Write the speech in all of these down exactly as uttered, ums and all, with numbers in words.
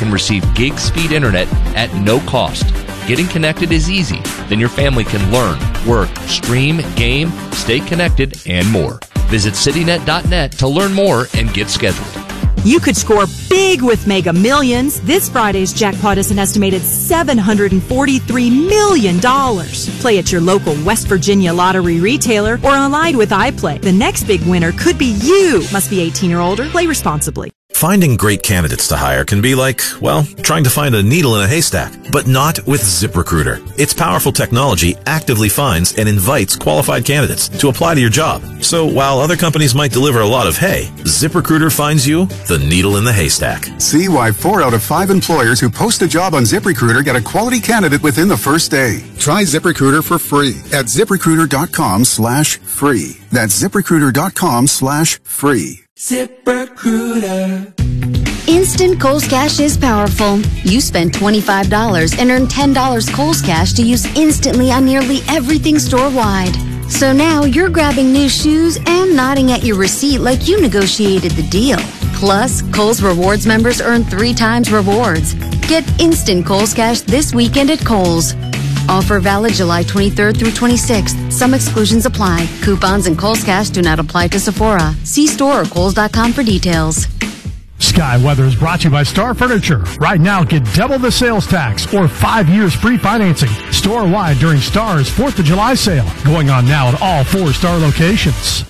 can receive gig speed internet at no cost. Getting connected is easy. Then your family can learn, work, stream, game, stay connected, and more. Visit citynet dot net to learn more and get scheduled. You could score big with Mega Millions. This Friday's jackpot is an estimated seven hundred forty-three million dollars. Play at your local West Virginia lottery retailer or online with iPlay. The next big winner could be you. Must be eighteen or older. Play responsibly. Finding great candidates to hire can be like, well, trying to find a needle in a haystack, but not with ZipRecruiter. Its powerful technology actively finds and invites qualified candidates to apply to your job. So while other companies might deliver a lot of hay, ZipRecruiter finds you the needle in the haystack. See why four out of five employers who post a job on ZipRecruiter get a quality candidate within the first day. Try ZipRecruiter for free at ZipRecruiter.com slash free. That's ZipRecruiter.com slash free. ZipRecruiter. Instant Kohl's Cash is powerful. You spend twenty-five dollars and earn ten dollars Kohl's Cash to use instantly on nearly everything store-wide. So now you're grabbing new shoes and nodding at your receipt like you negotiated the deal. Plus, Kohl's Rewards members earn three times rewards. Get instant Kohl's Cash this weekend at Kohl's. Offer valid July twenty-third through twenty-sixth. Some exclusions apply. Coupons and Kohl's Cash do not apply to Sephora. See store or Kohl's dot com for details. Sky Weather is brought to you by Star Furniture. Right now, get double the sales tax or five years free financing store-wide during Star's fourth of July sale. Going on now at all four Star locations.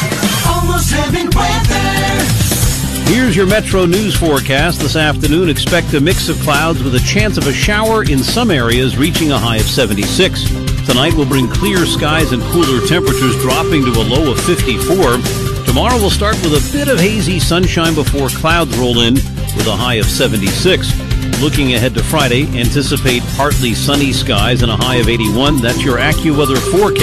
Almost heaven weather. Here's your Metro News forecast. This afternoon, expect a mix of clouds with a chance of a shower in some areas, reaching a high of seventy-six. Tonight will bring clear skies and cooler temperatures, dropping to a low of fifty-four. Tomorrow will start with a bit of hazy sunshine before clouds roll in with a high of seventy-six. Looking ahead to Friday, anticipate partly sunny skies and a high of eighty-one. That's your AccuWeather forecast.